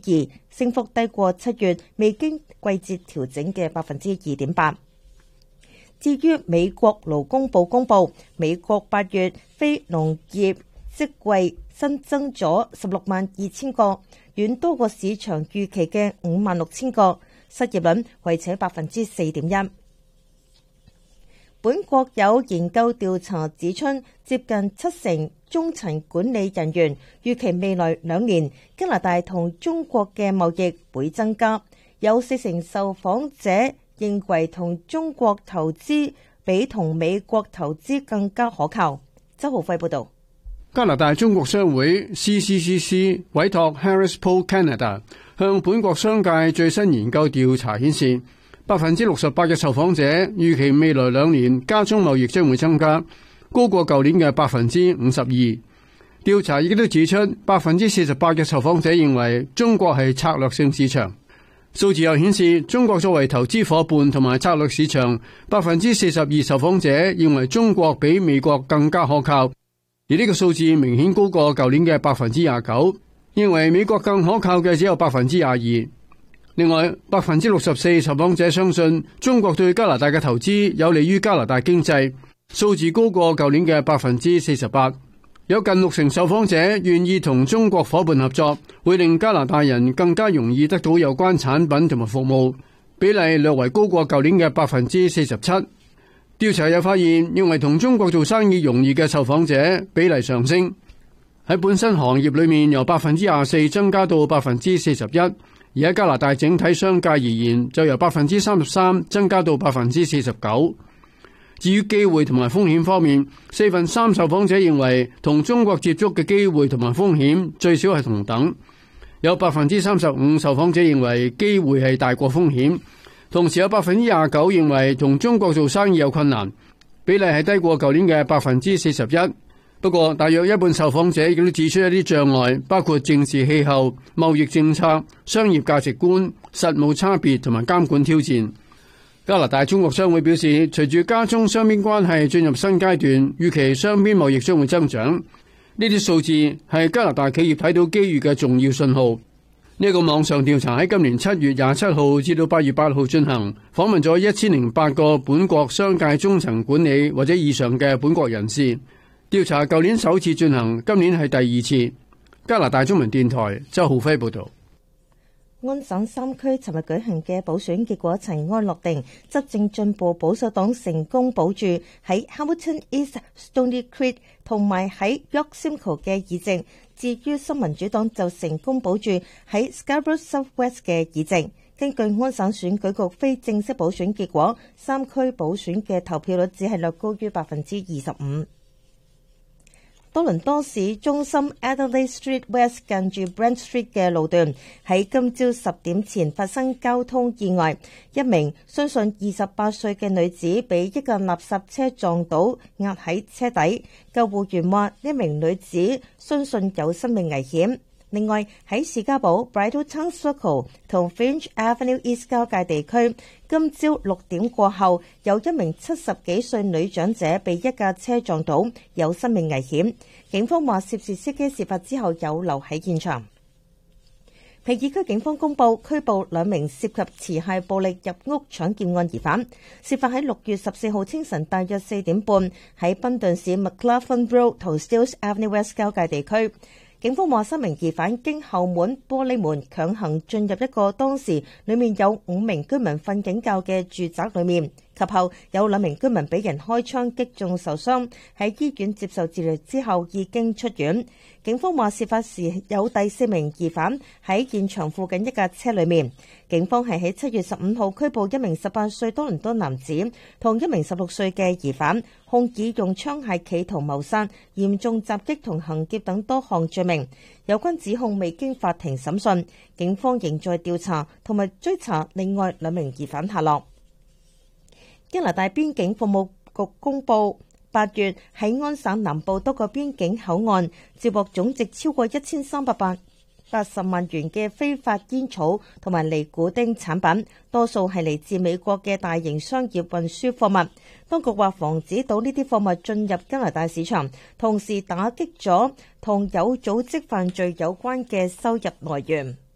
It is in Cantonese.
2%，升幅低過7月未經季節調整嘅2.8%。至於美國勞工部公佈，美國8月非農業職位新增咗162000個，遠多過市場預期嘅56000個，失業率維持喺 4.1%。本國有研究調查指出，接近70%中層管理人員預期未來2年加拿大同中國嘅貿易會增加，有40%受訪者認為同中國投資比同美國投資更加可靠。周浩輝報導。 加拿大中國商會 CCCC 委託 Harris Poll Canada 向本國商界最新研究調查顯示，68% 嘅受訪者預期未來2年加中貿易將會增加，高過舊年嘅 52%。調查亦都指出，48% 嘅受訪者認為中國係策略性市場。數字又顯示，中國作為投資夥伴同埋策略市場，42%受訪者認為中國比美國更加可靠，而呢個數字明顯高過舊年嘅 29%， 認為美國更可靠嘅只有 22%。另外，64%受訪者相信中國對加拿大嘅投資有利於加拿大經濟，數字高過舊年嘅 48%。有近60%受訪者願意同中國夥伴合作，會令加拿大人更加容易得到有關產品同埋服務，比例略為高過舊年嘅 47%。調查又發現，認為同中國做生意容易嘅受訪者比例上升，喺本身行業裏面由 24% 增加到 41%， 而喺加拿大整體商界而言就由 33% 增加到 49%。至於機會同埋風險方面，3/4受訪者認為同中國接觸嘅機會同埋風險最少係同等，有 35% 受訪者認為機會係大過風險，同時有 29% 認為同中國做生意有困難，比例係低過舊年嘅 41%。不過大約一半受訪者亦都指出一啲障礙，包括政治氣候、貿易政策、商業價值觀、實務差別同埋監管挑戰。加拿大中國商會表示，隨住加中雙邊關係進入新階段，預期雙邊貿易將會增長。呢啲數字係加拿大企業睇到機遇嘅重要信號。呢個網上調查喺今年7月27號至到8月8號進行，訪問咗1008個本國商界中層管理或者以上嘅本國人士。調查舊年首次進行，今年係第2次。加拿大中文電台周浩輝報導。 安省3區尋日舉行嘅補選結果塵埃落定，執政進步保守黨成功保住喺 Hamilton East、Stony Creek 同埋喺 York Simcoe 嘅議席，至於新民主黨就成功保住喺 Scarborough Southwest 嘅議席。根據安省選舉局非正式補選結果，3區補選嘅投票率只係略高於 25%。多倫多市中心 Adelaide Street West 近住 Brent Street 嘅路段喺今朝10點前發生交通意外，一名相信28歲嘅女子被一架垃圾車撞倒，壓喺車底。救護員話呢名女子相信有生命危險。另外喺士嘉堡 Bridal Town Circle 同 Finch Avenue East 交界地區，今朝6點過後，有一名70幾歲女長者被一架車撞倒，有生命危險。警方話涉事司機事發之後有留喺現場。皮爾區警方公佈拘捕2名涉及持械暴力入屋搶劫案疑犯，事發喺6月14號清晨大約4點半喺賓頓市 McLaughlin Road 同 Steeles Avenue West 交界地區。警方話3名疑犯經後門玻璃門強行進入一個當時裏面有5名居民瞓緊覺嘅住宅裏面，及後有2名居民俾人開槍擊中受傷，喺醫院接受治療之後已經出院。警方話事發時有第4名疑犯喺現場附近一架車裏面。警方係喺7月15號拘捕一名18歲多倫多男子同一名16歲嘅疑犯，控以用槍械企圖謀殺、嚴重襲擊同行劫等多項罪名。有關指控未經法庭審訊，警方仍在調查同埋追查另外2名疑犯下落。加拿大邊境服務局公佈，8月喺安省南部多個邊境口岸接獲總值超過1380萬元嘅非法煙草同埋尼古丁產品，多數係嚟自美國嘅大型商業運輸貨物。當局話防止到呢啲貨物進入加拿大市場，同時打擊咗同有組織犯罪有關嘅收入來源。